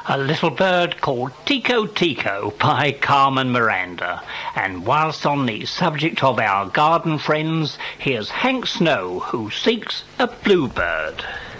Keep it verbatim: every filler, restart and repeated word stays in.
A Little Bird Called Tico Tico by Carmen Miranda. And whilst on the subject of our garden friends, here's Hank Snow, who seeks a bluebird.